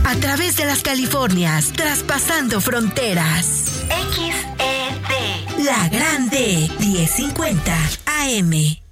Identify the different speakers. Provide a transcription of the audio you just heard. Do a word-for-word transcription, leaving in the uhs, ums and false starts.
Speaker 1: A través de las Californias, traspasando fronteras. X E D. La Grande, diez cincuenta A M.